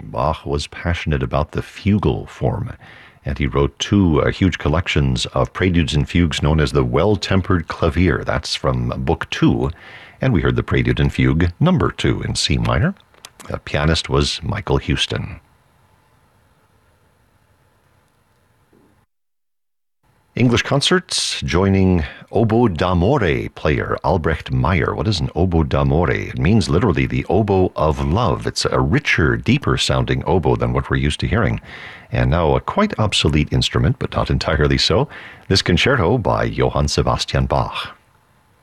Bach was passionate about the fugal form, and he wrote two huge collections of preludes and fugues known as the Well-Tempered Clavier. That's from Book 2, and we heard the Prelude and Fugue number 2 in C minor. The pianist was Michael Houston. English concerts joining oboe d'amore player Albrecht Meyer. What is an oboe d'amore? It means literally the oboe of love. It's a richer, deeper sounding oboe than what we're used to hearing, and now a quite obsolete instrument, but not entirely so. This concerto by Johann Sebastian Bach.